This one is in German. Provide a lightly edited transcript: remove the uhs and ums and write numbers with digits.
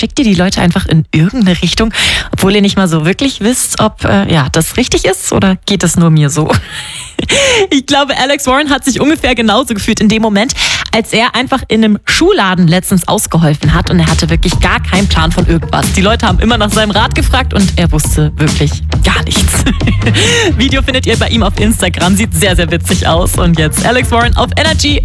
schickt ihr die Leute einfach in irgendeine Richtung, obwohl ihr nicht mal so wirklich wisst, ob das richtig ist, oder geht es nur mir so? Ich glaube, Alex Warren hat sich ungefähr genauso gefühlt in dem Moment, als er einfach in einem Schuhladen letztens ausgeholfen hat und er hatte wirklich gar keinen Plan von irgendwas. Die Leute haben immer nach seinem Rat gefragt und er wusste wirklich gar nichts. Video findet ihr bei ihm auf Instagram, sieht sehr, sehr witzig aus. Und jetzt Alex Warren auf Energy.